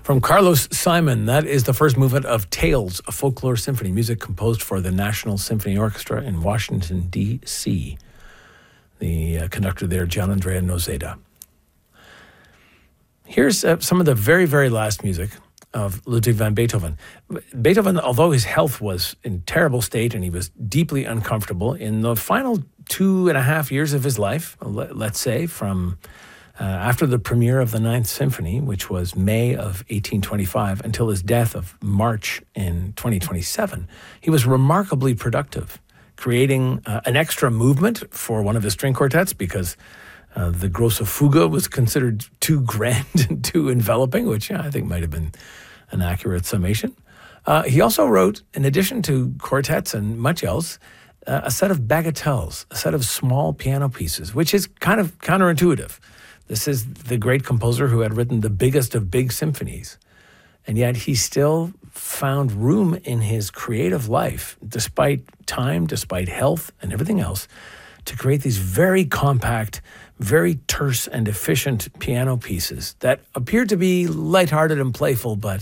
From Carlos Simon, that is the first movement of Tales, a folklore symphony, music composed for the National Symphony Orchestra in Washington, D.C. The conductor there, Gianandrea Nozeda. Here's some of the very, very last music of Ludwig van Beethoven. Beethoven, although his health was in terrible state and he was deeply uncomfortable, in the final 2.5 years of his life, let's say, from after the premiere of the Ninth Symphony, which was May of 1825, until his death of March in 2027, he was remarkably productive, creating an extra movement for one of his string quartets because the Grosse Fuge was considered too grand and too enveloping, which I think might have been an accurate summation. He also wrote, in addition to quartets and much else, a set of bagatelles, a set of small piano pieces, which is kind of counterintuitive. This is the great composer who had written the biggest of big symphonies. And yet he still found room in his creative life, despite time, despite health and everything else, to create these very compact, very terse and efficient piano pieces that appear to be lighthearted and playful, but